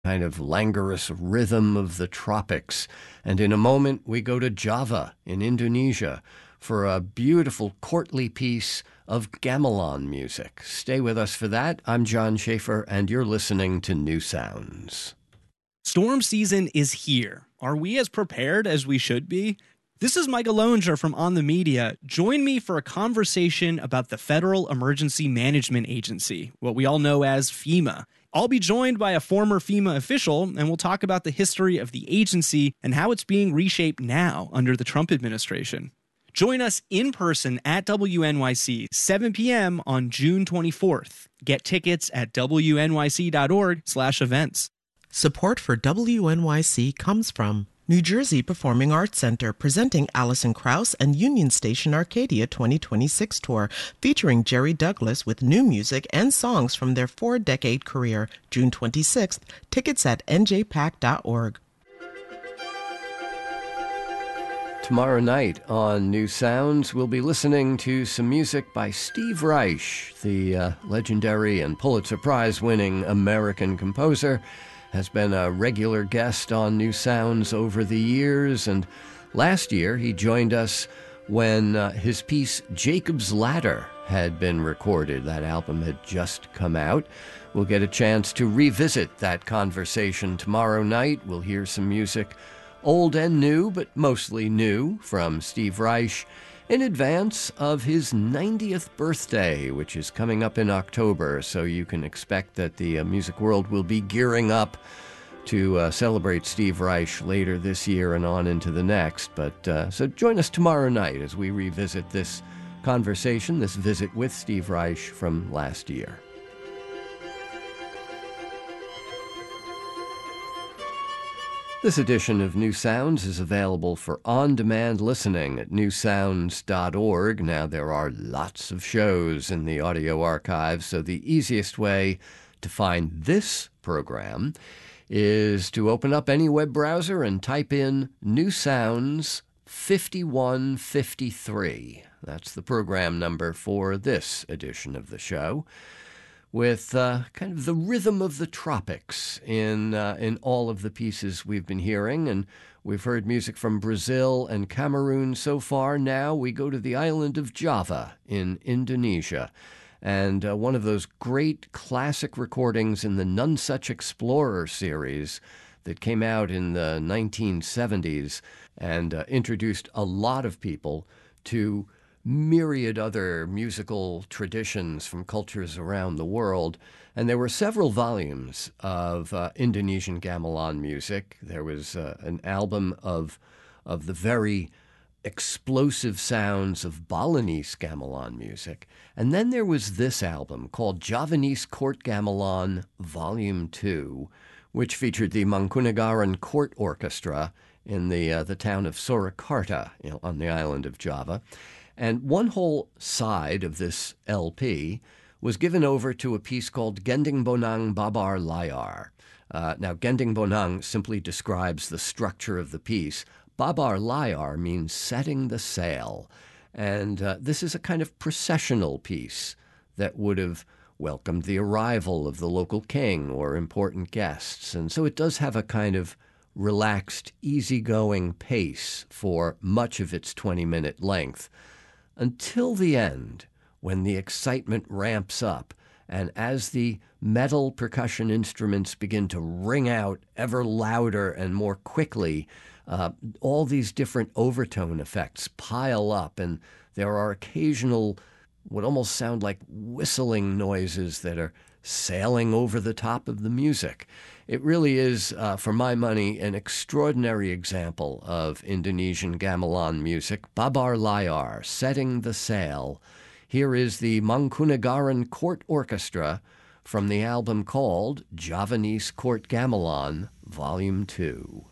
kind of languorous rhythm of the tropics. And in a moment, we go to Java in Indonesia for a beautiful courtly piece of gamelan music. Stay with us for that. I'm John Schaefer, and you're listening to New Sounds. Storm season is here. Are we as prepared as we should be? This is Michael Loenger from On the Media. Join me for a conversation about the Federal Emergency Management Agency, what we all know as FEMA. I'll be joined by a former FEMA official, and we'll talk about the history of the agency and how it's being reshaped now under the Trump administration. Join us in person at WNYC, 7 p.m. on June 24th. Get tickets at wnyc.org/events. Support for WNYC comes from New Jersey Performing Arts Center, presenting Alison Krauss and Union Station Arcadia 2026 tour, featuring Jerry Douglas with new music and songs from their 4-decade career. June 26th. Tickets at njpac.org. Tomorrow night on New Sounds, we'll be listening to some music by Steve Reich, the legendary and Pulitzer Prize-winning American composer. Has been a regular guest on New Sounds over the years, and last year he joined us when his piece Jacob's Ladder had been recorded. That album had just come out. We'll get a chance to revisit that conversation tomorrow night. We'll hear some music, old and new, but mostly new, from Steve Reich in advance of his 90th birthday, which is coming up in October. So you can expect that the music world will be gearing up to celebrate Steve Reich later this year and on into the next. But so join us tomorrow night as we revisit this conversation, this visit with Steve Reich from last year. This edition of New Sounds is available for on-demand listening at newsounds.org. Now, there are lots of shows in the audio archive, so the easiest way to find this program is to open up any web browser and type in New Sounds 5153. That's the program number for this edition of the show, with kind of the rhythm of the tropics in all of the pieces we've been hearing. And we've heard music from Brazil and Cameroon so far. Now we go to the island of Java in Indonesia. And one of those great classic recordings in the None Such Explorer series that came out in the 1970s and introduced a lot of people to myriad other musical traditions from cultures around the world. And there were several volumes of Indonesian gamelan music. There was an album of the very explosive sounds of Balinese gamelan music. And then there was this album called Javanese Court Gamelan Volume 2, which featured the Mangkunegaran Court Orchestra in the town of Surakarta, on the island of Java. And one whole side of this LP was given over to a piece called Gending Bonang Babar Layar. Now, Gending Bonang simply describes the structure of the piece. Babar Layar means setting the sail. And this is a kind of processional piece that would have welcomed the arrival of the local king or important guests. And so it does have a kind of relaxed, easygoing pace for much of its 20-minute length, until the end, when the excitement ramps up, and as the metal percussion instruments begin to ring out ever louder and more quickly, all these different overtone effects pile up, and there are occasional, what almost sound like whistling noises that are sailing over the top of the music. It really is, for my money, an extraordinary example of Indonesian gamelan music. Babar Layar, Setting the Sail. Here is the Mangkunegaran Court Orchestra from the album called Javanese Court Gamelan, Volume 2.